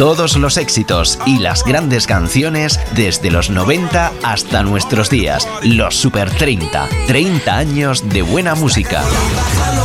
Todos los éxitos y las grandes canciones desde los 90 hasta nuestros días. Los Super 30. 30 años de buena música.